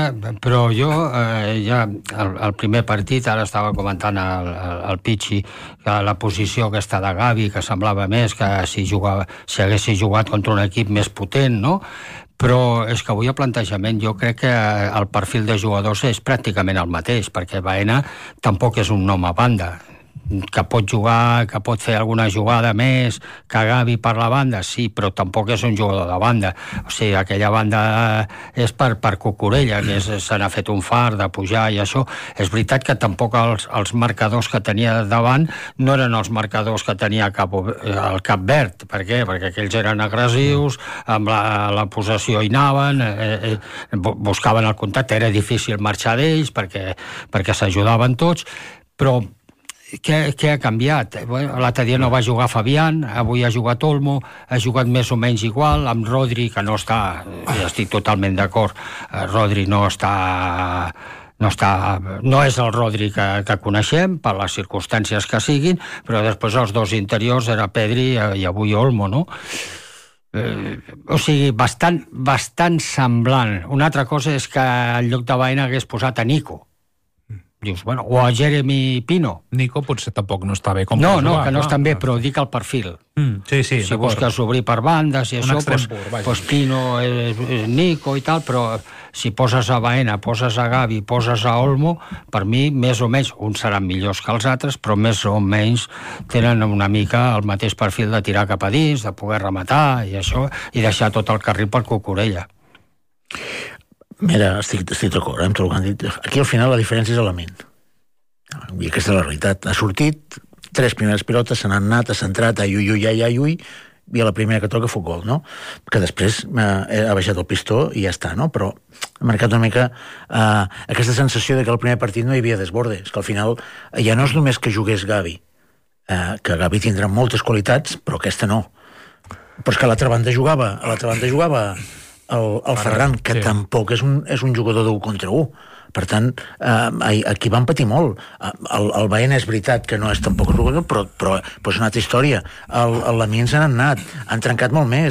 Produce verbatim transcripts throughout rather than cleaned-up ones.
Ja, però jo eh, ja el, el primer partit, ara estava comentant el, el, el Pichi, que la posició aquesta de Gavi, que semblava més que si, jugava, si haguessis jugat contra un equip més potent, no? Però és que avui el plantejament jo crec que el perfil de jugadors és pràcticament el mateix, perquè Baena tampoc és un nom a banda, que pot jugar, que pot fer alguna jugada més que Gavi per la banda, sí, però tampoc és un jugador de banda. O sigui, aquella banda és per, per Cucurella, que és, se n'ha fet un far de pujar i això. És veritat que tampoc els, els marcadors que tenia davant no eren els marcadors que tenia cap, el Cap Verd. Per què? Perquè aquells eren agressius, amb la, la possessió hi anaven, eh, eh, buscaven el contacte, era difícil marxar d'ells perquè, perquè s'ajudaven tots, però Què, què ha canviat? Bueno, l'altre dia no va jugar Fabián, avui ha jugat Olmo, ha jugat més o menys igual, amb Rodri, que no està, estic totalment d'acord, Rodri no està... No, està, no és el Rodri que, que coneixem, per les circumstàncies que siguin, però després els dos interiors era Pedri i avui Olmo, no? Eh, o sigui, bastant, bastant semblant. Una altra cosa és que en lloc de Baena hagués posat a Nico. Dius, bueno, o a Jeremy Pino. Nico potser tampoc no està bé com no, per no, jugar. que no està bé, però dic el perfil. Mm, sí, sí, si busques obrir per bandes i un això, pues, pur, pues Pino, eh, Nico i tal, però si poses a Baena, poses a Gavi, poses a Olmo, per mi, més o menys, uns seran millors que els altres, però més o menys tenen una mica el mateix perfil de tirar cap a dins, de poder rematar i això, i deixar tot el carril per Cucurella. Mira, estic, estic d'acord, eh, amb tot el que han dit. Aquí al final la diferència és l'element. I aquesta és la realitat. Ha sortit, tres primeres pilotes, se n'han anat, ha centrat, ai, ui, ui, ai, ai, ui, i a la primera que toca fot gol, no? Que després eh, ha baixat el pistó i ja està, no? Però ha marcat una mica eh, aquesta sensació de que al primer partit no hi havia desborde. És que al final ja no és només que jugués Gavi, eh, que Gavi tindrà moltes qualitats, però aquesta no. Però és que a l'altra banda jugava, a l'altra banda jugava el, el Ferran, que sí. Tampoc és un, és un jugador d'un contra un. Per tant, eh, aquí van patir molt. El, el Baena és veritat que no és tampoc un jugador, però, però, però és una altra història. El, el Lamine s'han anat, han trencat molt més.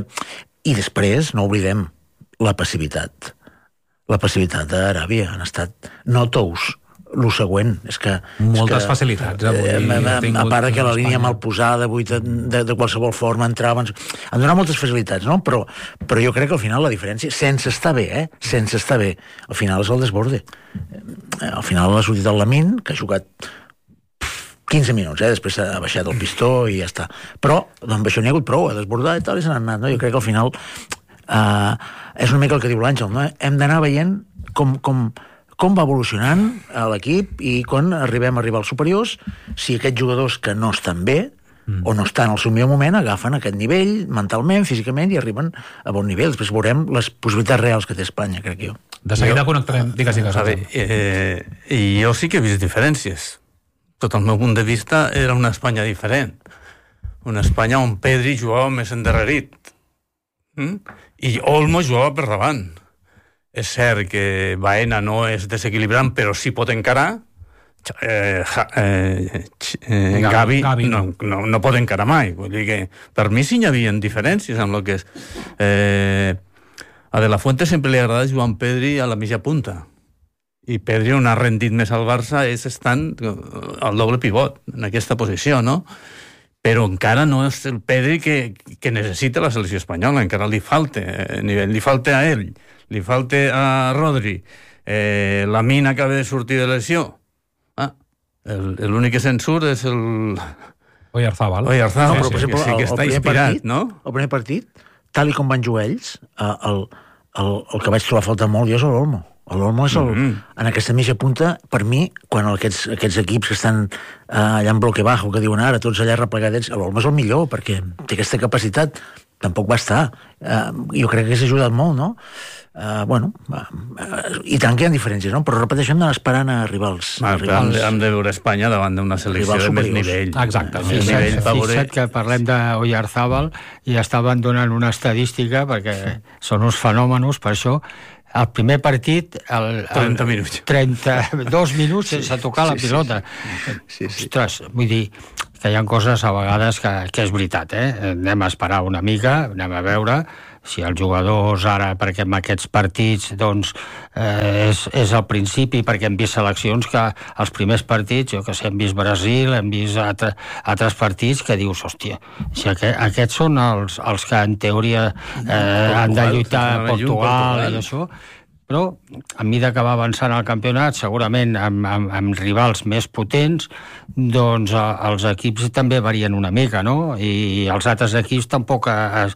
I després, no oblidem, la passivitat. La passivitat d'Aràbia. Han estat no tous. Lo següent és que... Moltes és que, facilitats. Avui, eh, a, a part que la línia mal posada avui de, de, de qualsevol forma entraven... Han donat moltes facilitats, no? Però, però jo crec que al final la diferència, sense estar bé, eh? Sense estar bé, al final és el desborde. Al final ha sortit el Lamine, que ha jugat quinze minuts, eh? Després ha baixat el pistó i ja està. Però amb això n'hi ha hagut prou, ha desbordat i tal, i se n'ha anat, no? Jo crec que al final eh, és una mica el que diu l'Àngel, no? Hem d'anar veient com... com com va evolucionant l'equip i quan arribem a arribar als superiors, si aquests jugadors que no estan bé mm. o no estan al seu millor moment agafen aquest nivell mentalment, físicament i arriben a bon nivell. Després veurem les possibilitats reals que té Espanya, crec jo. De seguida jo, connectarem, digues, digues. A veure, eh, jo sí que he vist diferències. Tot el meu punt de vista era una Espanya diferent. Una Espanya on Pedri jugava més endarrerit. Mm? I Olmo jugava per davant. És cert que Baena no és desequilibrant, però sí pot encarar. Eh, eh, eh, Gavi, Gavi no, no, no pot encarar mai. Vull dir que per mi sí hi havia diferències amb el que és. Eh, a De La Fuente sempre li agrada jugar amb Pedri a la mitja punta. I Pedri, on ha rendit més al Barça, és estant al doble pivot, en aquesta posició, no? Però encara no és el Pedri que, que necessita la selecció espanyola, encara li falta eh, nivell, li falta a ell, li falta a Rodri, eh, la Mina acaba de sortir de lesió. Ah, l'únic que se'n surt és el... Oyarzábal. Oyarzábal, no, però, per exemple, que sí que el, està el inspirat, partit, no? El primer partit, tal i com van jugar ells, el, el, el que vaig trobar a faltar molt jo és l'Olmo. L'Olmo és el, mm-hmm. en aquesta mitja punta, per mi, quan aquests, aquests equips que estan eh, allà en bloque bajo, que diuen ara, tots allà replegadets, l'Olmo és el millor, perquè té aquesta capacitat, tampoc va estar. Eh, jo crec que s'ha ajudat molt, no? Eh, bueno, eh, i tant que hi ha diferències, no? Però repeteixo, hem d'anar esperant a rivals. Ah, rivals hem de veure Espanya davant d'una selecció de més nivell. Exacte. Més nivell Fixa't que parlem d'Oyarzabal i estaven donant una estadística, perquè són uns fenòmenos, per això. El primer partit... El, el trenta minuts. trenta-dos minuts sense tocar la pilota. Sí, sí. Ostres, vull dir que hi ha coses a vegades que, que és veritat, eh? Anem a esperar una mica, anem a veure, si els jugadors ara, perquè en aquests partits doncs, eh, és, és al principi, perquè hem vist seleccions que els primers partits, jo que sé, hem vist Brasil, hem vist altre, altres partits que dius, hòstia, si aquest, aquests són els, els que en teoria eh, han de lluitar a Portugal i això, però a mesura que va avançant el campionat, segurament amb, amb, amb rivals més potents, doncs els equips també varien una mica, no? I els altres equips tampoc es,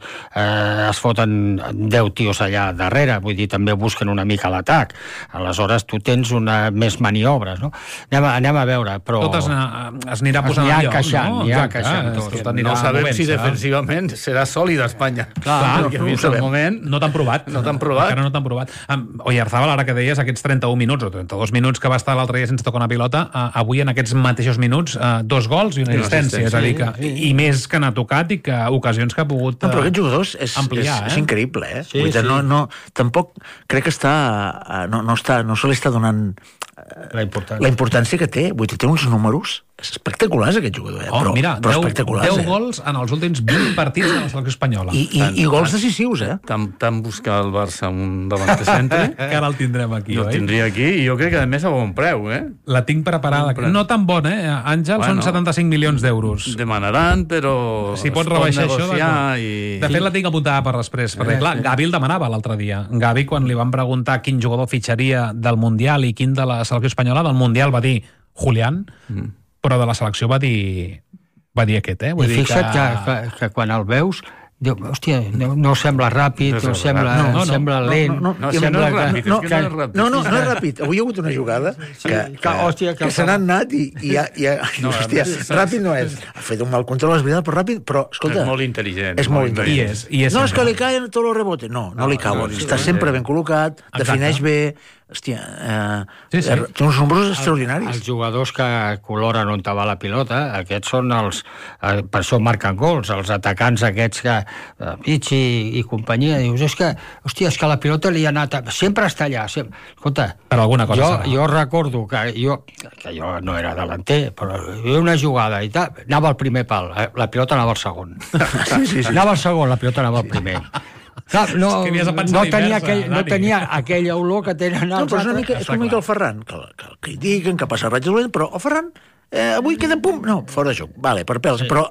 es foten deu tios allà darrere, vull dir, també busquen una mica l'atac. Aleshores, tu tens una, més maniobres, no? Anem a, anem a veure, però... Tot es, es anirà posant en lloc, encaixant, no? Anirà encaixant, tot. tot anirà no sabem si movent-se. defensivament serà sòlida Espanya. Clar, perquè no, fins al moment... No t'han provat. No t'han provat. Encara no t'han provat. Um, Oyarzabal, ara que deies, aquests trenta-un minuts o trenta-dos minuts que va estar l'altre dia sense tocar una pilota, uh, avui en aquests mateixos minuts, uh, dos gols i una assistència. És a dir, que, sí, sí. i més que n'ha tocat i que ocasions que ha pogut uh, no, però aquests jugadors és, ampliar, és, és eh? increïble, eh? Sí, Vull dir, sí. no, no, tampoc crec que està... No, no, està, no se li està donant La importància. la importància que té. Vull dir, té uns números espectaculars, aquest jugador, eh? Oh, però, mira, però deu, espectaculars, deu eh? gols en els últims vint partits de la selecció espanyola. I, i, i gols decisius, eh? Tant, tant buscar el Barça un davant centre, Que ara el tindrem aquí, jo oi? el tindria aquí, i jo crec que a més a bon preu, eh? La tinc preparada. Bon preu. No tan bona, eh? Àngel, Bueno. són setanta-cinc milions d'euros. Demanaran, però... Si pot es rebaixar això... negociar De... i... de fet, la tinc apuntada per després, perquè, clar, Gavi el demanava l'altre dia. Gavi, quan li van preguntar quin jugador fitxaria del Mundial i quin de la selecció espanyola, del Mundial va dir Julián, mm. però de la selecció va dir va dir aquest, eh? Vull I dir fixa't que... Que, que, que quan el veus, diu, hòstia, no, no sembla ràpid, no, no sembla, no, no, no, sembla no, lent. no, no, No, I si a no mi- és ràpid, no, és que no és ràpid. No, no, no és ràpid. Avui hi ha hagut una jugada que, que, que, hòstia, que que el se n'han Ferran- anat i, i, ja, ja, No, hòstia, a més, ràpid no és. Ha fet un mal control, és veritat, però ràpid, però, escolta... És molt intel·ligent. És molt I intel·ligent. és, i és No, és que sempre. li caen tots els rebotes. No, no, No, li cauen. no, Està sí, sempre sí. ben col·locat, Exacte. defineix bé... Hòstia, eh, Sí, sí. eh, té uns números Els extraordinaris. jugadors que coloren on va la pilota, aquests són els... Eh, per això marquen gols, els atacants aquests que... Eh, Pichi i companyia, dius, és que, hòstia, és que la pilota li ha anat... A... Sempre està allà. Sempre... Escolta, Per alguna cosa jo, serà. jo recordo que jo, que jo no era delanter, però hi havia una jugada i tal, anava al primer pal, eh, la pilota anava al segon. Sí, sí, sí. Anava al segon, la pilota anava al primer. Clar, no, És que havies de pensar no, a tenia l'inversa, aquell, no Dani. tenia aquella olor que tenen No, els però és una altres. mica, és com Miquel Ferran, que, que el critiquen, que passa raig dolent, però el Ferran, eh, avui queda pum... No, fora de joc, vale, per pèls, sí. però...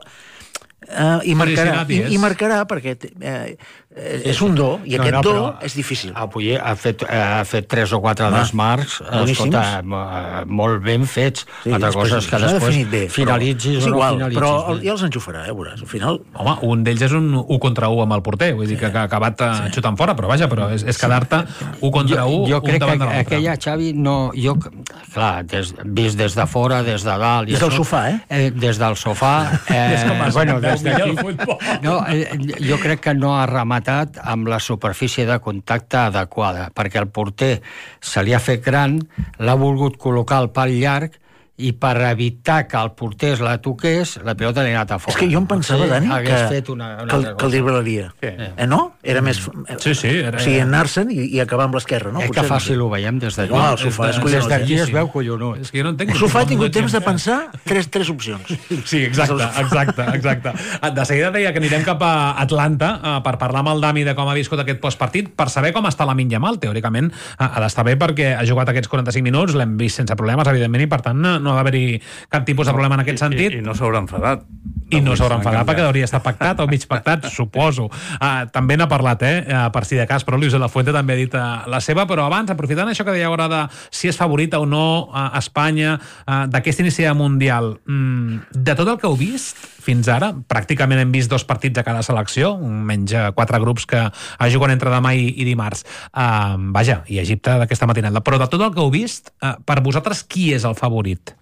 Uh, i, marcarà, i, i marcarà perquè eh, eh, és un do i No, aquest no, do però és difícil. Avui ha fet, ha fet tres o quatre Home, desmarcs, boníssims. escolta, eh, molt ben fets. Sí, Altra després cosa és que s'ha després definit bé, finalitzis però, és o no igual, finalitzis. però bé. el, ja els enxufarà, eh, veuràs. Al final... Home, un d'ells és un u contra u amb el porter, vull dir que, que ha acabat sí. xutant fora, però vaja, però és, és quedar-te u contra u, jo, jo un crec davant que de l'altre. aquella, Xavi, no... Jo, clar, des, vist des de fora, des de dalt... i Des del això, sofà, eh? eh? Des del sofà... Eh, És com es bueno, veu des millor d'aquí... el futbol. No, eh, jo crec que no ha rematat amb la superfície de contacte adequada, perquè el porter se li ha fet gran, l'ha volgut col·locar el pal llarg i per evitar que el porter la toqués, la pilota li ha anat a fora. És que jo em pensava, Potser Dani, que, hagués fet una, una que, el, altra que el cosa. driblaria. Sí. Eh, no? Era més... Sí, sí, era- O sigui, anar-se'n i, i acabar amb l'esquerra, no? És que Potser, fàcil no ho veiem des d'allà. No, el sofà és Des collonut, d'aquí eh? es veu collonut. És que jo no entenc... El sofà ha tingut com temps de no pensar tres, tres opcions. Sí, exacte, exacte, exacte. De seguida deia que anirem cap a Atlanta eh, per parlar amb el Dami de com ha viscut aquest postpartit, per saber com està la Lamine Yamal. Teòricament eh, ha d'estar bé perquè ha jugat aquests quaranta-cinc minuts, l'hem vist sense problemes, evidentment, i per tant no, no ha d'haver-hi cap tipus de problema en aquest sentit. I, i no s'haurà enfadat. I no s'haurà enfadat perquè hauria estar pactat o mig pactat, suposo. Uh, també n'ha parlat, eh? Uh, per si de cas, però Luis de la Fuente també ha dit uh, la seva, però abans, aprofitant això que dèieu ara de si és favorita o no a uh, Espanya, uh, d'aquesta iniciativa mundial, mm, de tot el que heu vist fins ara, pràcticament hem vist dos partits a cada selecció, menys uh, quatre grups que uh, juguen entre demà i, i dimarts. Uh, vaja, i Egipte d'aquesta matinada. Però de tot el que heu vist, uh, per vosaltres, qui és el favorit?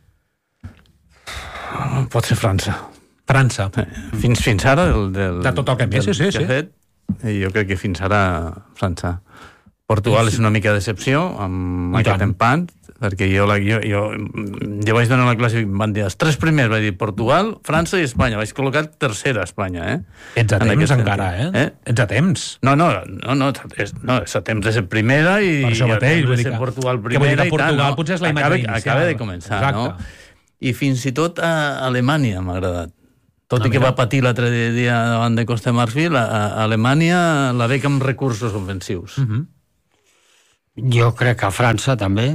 Pot ser França. França. Fins, fins ara... Del, del, De tot el que hem vist, del sí, sí, que ha fet, i jo crec que fins ara França. Portugal és una mica de decepció amb I aquest tant. empat, perquè jo, la, jo, jo, jo vaig donar la classe i van dir els tres primers, vaig dir Portugal, França i Espanya. Vaig col·locar tercera Espanya, eh? Ets a En temps aquest encara, eh? sentit. eh? Ets a temps. No, no, no, no, és, no, és a temps de ser primera i Per això i a mateix, temps vull de dir ser que- Portugal que vull dir primera que i Portugal tal, no? potser és la imatge acaba, inicial. acaba de començar, Exacte. no? I fins i tot a Alemanya m'ha agradat. Tot Ah, i que mira. va patir l'altre dia davant de Costa de Marfil, a, a Alemanya la veig amb recursos ofensius. Mhm. Jo crec que a França també,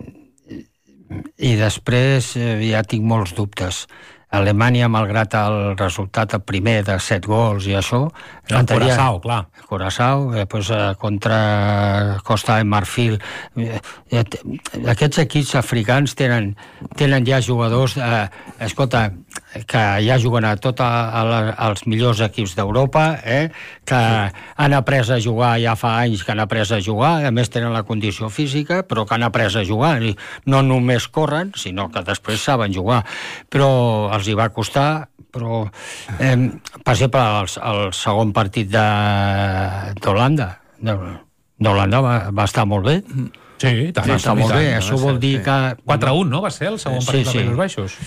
i després eh, ja tinc molts dubtes. Alemanya, malgrat el resultat el primer de set gols i això... El Curaçao, clar. Curaçao, després eh, contra Costa de Marfil. Eh, eh, aquests equips africans tenen, tenen ja jugadors, eh, escolta, que ja juguen a tots els millors equips d'Europa, eh, que han après a jugar ja fa anys que han après a jugar, a més tenen la condició física, però que han après a jugar, i no només corren, sinó que després saben jugar. Però els hi va costar, però eh, per exemple el, el segon partit d'Holanda d'Holanda va, va estar molt bé. Sí, tant. Va estar molt bé, això vol dir que... quatre a un, no? Va ser el segon partit Sí, sí. de Països Baixos.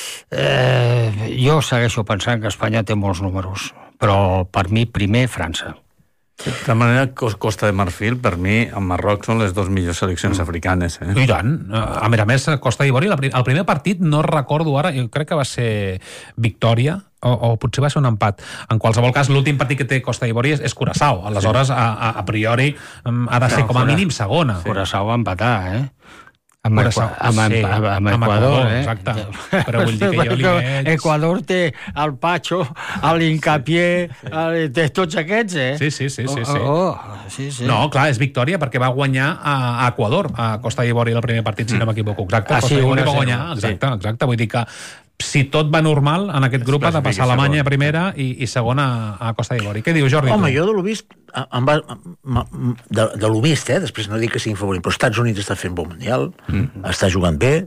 Eh, jo segueixo pensant que Espanya té molts números, però per mi primer França. De tota manera, Costa de Marfil, per mi, amb Marroc són les dues millors seleccions africanes. Eh? I tant. A més a més, Costa d'Ivori, el primer partit, no recordo ara, jo crec que va ser victòria, o, o potser va ser un empat. En qualsevol cas, l'últim partit que té Costa d'Ivori és, és Curaçao. Aleshores, a, a, a priori, ha de ser com a mínim segona. Curaçao va empatar, eh? Amb, Curaçao, amb, amb, sí, amb, amb amb Equador, Equador, eh? exacte. Però vull dir que jo li veig... Equador té el Pacho, l'Incapié, té tots aquests, eh? Sí, sí, sí, sí, sí. Oh, oh, sí, sí. No, clar, és victòria perquè va guanyar a, a Equador, a Costa d'Ivori el primer partit, si no m'equivoco. Exacte, Ah, Costa sí, d'Ivori un a va zero, guanyar, exacte, exacte. Vull dir que si tot va normal, en aquest grup ha de passar Alemanya a primera i, i segona a Costa d'Ivori. Què diu, Jordi? Home, tu? jo de l'ho vist, em va, de, de l'ho vist, eh? Després no dic que sigui favorit, però els Estats Units està fent bon mundial, mm. està jugant bé,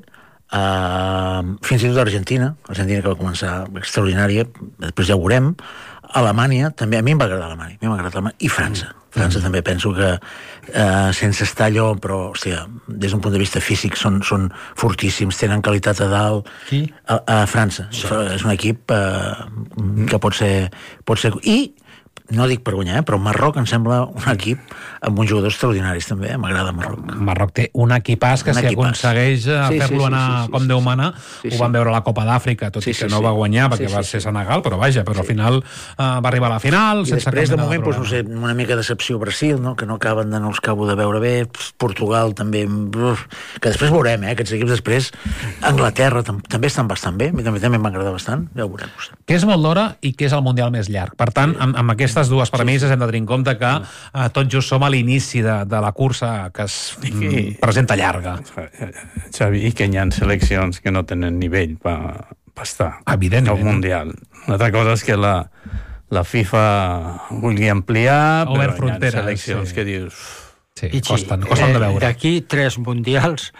uh, fins i tot Argentina, Argentina que va començar extraordinària, després ja ho veurem, Alemanya, també, a mi em va agradar Alemanya, a mi m'ha agradat Alemanya, i França. França mm. també penso que, eh, sense estar allò, però, hòstia, des d'un punt de vista físic són, són fortíssims, tenen qualitat a dalt. Qui? A, a França. Sí. És un equip eh, que pot ser, pot ser... I no dic per guanyar, eh, però Marroc em sembla un equip amb uns jugadors extraordinaris també, m'agrada Marroc. Marroc té un equipàs que Un si equipàs. aconsegueix sí, Sí, fer-lo sí, sí, anar sí, sí, com sí, Déu sí. mana, Sí, ho sí. van veure a la Copa d'Àfrica, tot Sí, i que sí, no sí. va guanyar perquè Sí, sí, va sí. ser Senegal, però vaja, però Sí. al final uh, va arribar a la final I sense després, cap de mena moment, doncs, no sé, problema. una mica de decepció Brasil, no? Que no acaben de no els acabo de veure bé, Portugal també, uf, que després veurem, eh? Aquests equips després, Anglaterra tam també estan bastant bé, a mi també, també m'ha agradat bastant, ja ho veurem. No sé. Que és molt d'hora i que és el Mundial més llarg. Per tant, amb, amb aquestes dues premisses hem de tenir en compte que uh, tot just som a l'inici de, de la cursa que es mm, presenta llarga. Xavi, i que hi ha seleccions que no tenen nivell per pa estar Evidentment. al Mundial. Una altra cosa és que la, la FIFA vulgui ampliar, Ha obert però hi ha fronteres, seleccions sí. que dius... Sí, Pichi, costen, costen de eh, veure. D'aquí tres mundials,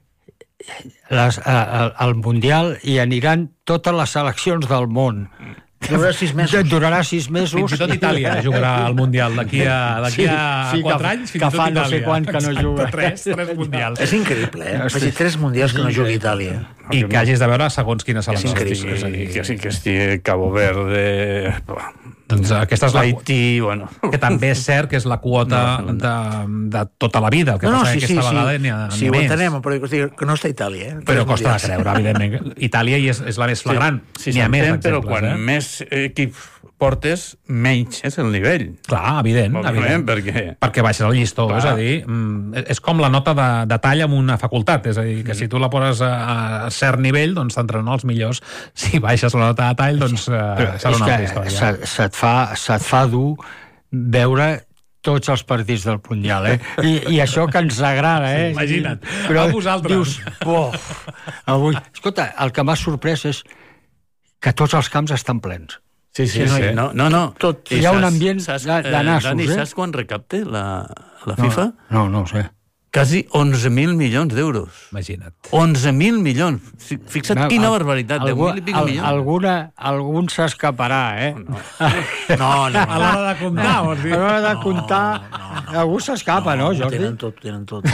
les, eh, al, al Mundial hi aniran totes les seleccions del món. Durarà sis mesos. Durarà sis mesos. Fins i tot Itàlia jugarà al Mundial d'aquí a, d'aquí Sí, a sí, quatre que- anys, fins que i tot fa Itàlia. no sé quant que no Exacte, juga. Tres, tres Mundials. És increïble, eh? Faci tres mundials que no jugui Itàlia. I que hagis de veure segons quina selecció. increïble. És a dir, Que sí que estigui Cabo Verde... Doncs aquesta és la, Haití, bueno... que també és cert que és la quota No, de, de tota la vida. El que No, no, passa sí, que sí, aquesta sí. vegada n'hi ha, Sí, n'hi ha ho més. entenem, però que, hosti, que no està a Itàlia, eh? Però Tres costa de mundials. creure, evidentment. Itàlia hi és, és la més flagrant. Sí, N'hi ha més s'entén, però exemples, quan eh? més equips portes, menys és el nivell. Clar, evident. Òbviament, evident. perquè... Perquè baixes el llistó, Clar. és a dir, mm, és com la nota de, de tall en una facultat, és a dir, que si tu la poses a, a cert nivell, doncs t'entren els millors. Si baixes la nota de tall, doncs eh, serà És una que altra història. se, se't, fa, se't fa dur veure tots els partits del Mundial, eh? I, i això que ens agrada, eh? Imagina't, Però a vosaltres. dius, oh, avui... Escolta, el que m'ha sorprès és que tots els camps estan plens. Sí, sí, Sí, sí. No, no, no. Tot- I hi ha un saps- ambient saps, de- de nassos, Dani, eh? saps quan recapte la, la FIFA? No, no ho sé. Quasi onze mil milions d'euros. Imagina't. onze mil milions. Fi- Fixa't No, quina al- barbaritat, deu algú- mil i pico al- milions. Alguna, algun s'escaparà, eh? No, no, A l'hora de comptar, vols dir? A l'hora de comptar, algú s'escapa, no, Jordi? Tenen tot, tenen tot.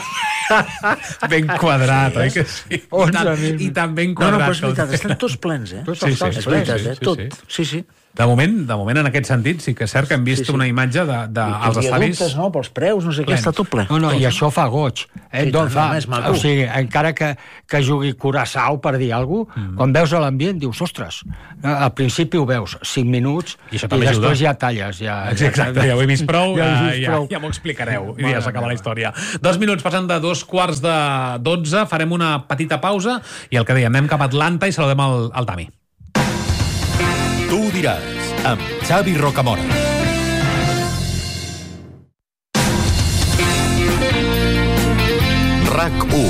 Ben quadrat, oi que sí? onze I tant, mil. I tan ben No, no, quadrat. però és veritat, tot. estan tots plens, eh? Tots Sí, els sí, camps És sí, plens. veritat, sí, eh? sí, Tot. sí. Sí, sí. De moment, de moment, en aquest sentit, sí que és cert que hem vist sí, sí. una imatge de, de, als estadis... Dubtes, no? Pels preus, no sé què, està tot ple. No, no, i això fa goig. Eh? Sí, Doncs fa, maco. o sigui, encara que, que jugui Curaçao, per dir alguna cosa, mm. quan veus l'ambient dius, ostres, al principi ho veus, cinc minuts, i, i després ja talles. Ja, Exacte, ja, ja ho he vist prou, ja, ja, ja, ja m'ho explicareu, i ja s'acaba la història. Dos minuts passant de dos quarts de dotze, farem una petita pausa, i el que dèiem, anem cap a Atlanta i saludem el, el Tami. Tu ho diràs, amb Xavi Rocamora. RAC u.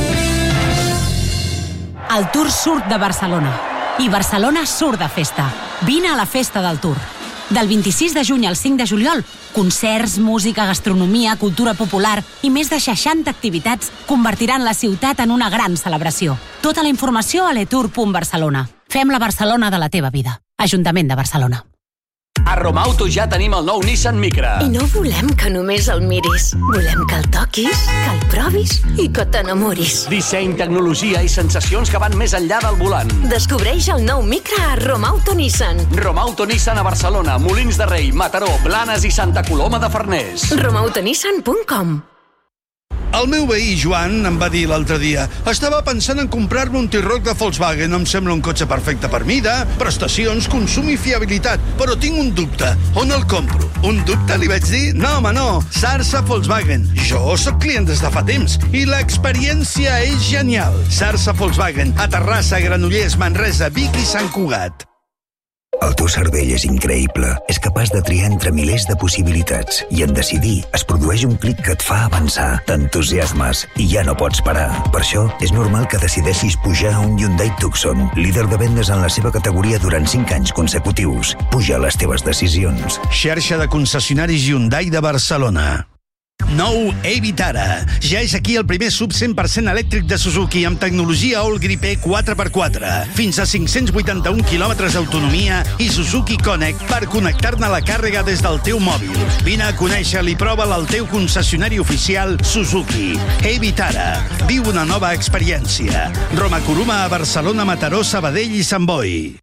El Tour surt de Barcelona i Barcelona surt de festa. Vine a la festa del Tour. Del vint-i-sis de juny al cinc de juliol, concerts, música, gastronomia, cultura popular i més de seixanta activitats convertiran la ciutat en una gran celebració. Tota la informació a letour punt barcelona. Fem la Barcelona de la teva vida. Ajuntament de Barcelona. A Romauto ja tenim el nou Nissan Micra. I no volem que només el miris. Volem que el toquis, que el provis i que t'enamoris. Disseny, tecnologia i sensacions que van més enllà del volant. Descobreix el nou Micra a Romauto Nissan. Romauto Nissan a Barcelona, Molins de Rei, Mataró, Blanes i Santa Coloma de Farners. romauto nissan punt com. El meu veí Joan em va dir l'altre dia: estava pensant en comprar-me un T-Roc de Volkswagen. Em sembla un cotxe perfecte per mida, prestacions, consum i fiabilitat. Però tinc un dubte. On el compro? Un dubte, li vaig dir? No, home, no. Sarsa Volkswagen. Jo sóc client des de fa temps i l'experiència és genial. Sarsa Volkswagen, a Terrassa, Granollers, Manresa, Vic i Sant Cugat. El teu cervell és increïble. És capaç de triar entre milers de possibilitats. I en decidir es produeix un clic que et fa avançar. T'entusiasmes i ja no pots parar. Per això és normal que decideixis pujar a un Hyundai Tucson, líder de vendes en la seva categoria durant cinc anys consecutius. Puja les teves decisions. Xarxa de concessionaris Hyundai de Barcelona. Nou Evitara. Ja és aquí el primer sub cent per cent elèctric de Suzuki amb tecnologia All Grip E quatre per quatre. Fins a cinc-cents vuitanta-un quilòmetres d'autonomia i Suzuki Connect per connectar-ne la càrrega des del teu mòbil. Vine a conèixer-lo i prova'l al teu concessionari oficial Suzuki. Evitara. Viu una nova experiència. Roma Coruma a Barcelona, Mataró, Sabadell i Sant Boi.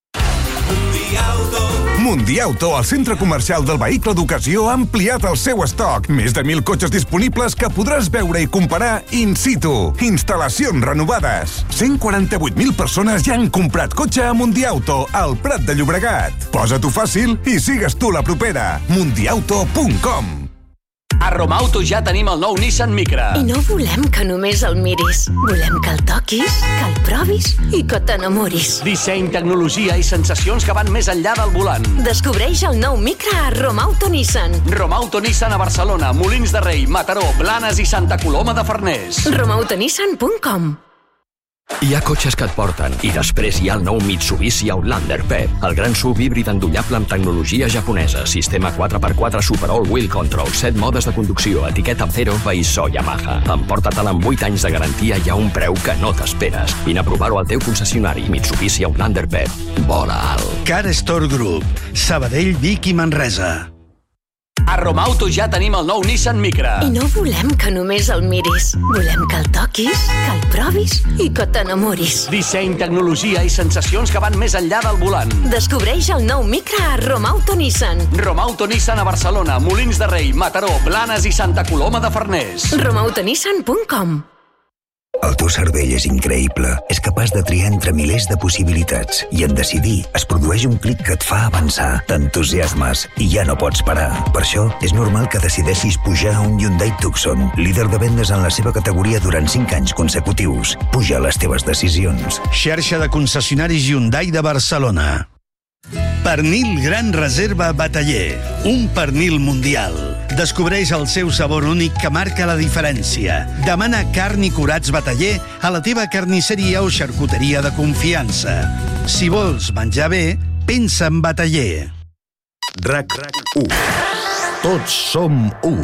Mundiauto, el centre comercial del vehicle d'ocasió, ha ampliat el seu estoc. Més de mil cotxes disponibles que podràs veure i comparar in situ. Instal·lacions renovades. cent quaranta-vuit mil persones ja han comprat cotxe a Mundiauto, al Prat de Llobregat. Posa-t'ho fàcil i sigues tu la propera. mundiauto punt com. A Romauto ja tenim el nou Nissan Micra. I no volem que només el miris. Volem que el toquis, que el provis i que t'enamoris. Disseny, tecnologia i sensacions que van més enllà del volant. Descobreix el nou Micra a Romauto Nissan. Romauto Nissan a Barcelona, Molins de Rei, Mataró, Blanes i Santa Coloma de Farners. romauto nissan punt com. Hi ha cotxes que et porten, i després hi ha el nou Mitsubishi Outlander P E P, el gran sub híbrid endollable amb tecnologia japonesa, sistema quatre per quatre Super All Wheel Control, set modes de conducció, etiqueta Zero, païssó Yamaha. Emporta-te'l amb vuit anys de garantia i a un preu que no t'esperes. Vine a provar-ho al teu concessionari Mitsubishi Outlander P E P. Vola alt. Car Store Group. Sabadell, Vic i Manresa. A Romauto ja tenim el nou Nissan Micra. I no volem que només el miris. Volem que el toquis, que el provis i que t'enamoris. Disseny, tecnologia i sensacions que van més enllà del volant. Descobreix el nou Micra a Romauto Nissan. Romauto Nissan a Barcelona, Molins de Rei, Mataró, Blanes i Santa Coloma de Farners. romauto nissan punt com. El teu cervell és increïble. És capaç de triar entre milers de possibilitats. I en decidir es produeix un clic que et fa avançar. T'entusiasmes i ja no pots parar. Per això és normal que decideixis pujar a un Hyundai Tucson, líder de vendes en la seva categoria durant cinc anys consecutius. Puja les teves decisions. Xarxa de concessionaris Hyundai de Barcelona. Pernil Gran Reserva Bataller, un pernil mundial. Descobreix el seu sabor únic que marca la diferència. Demana carn i curats Bataller a la teva carnisseria o xarcuteria de confiança. Si vols menjar bé, pensa en Bataller. RAC u. Tots som u.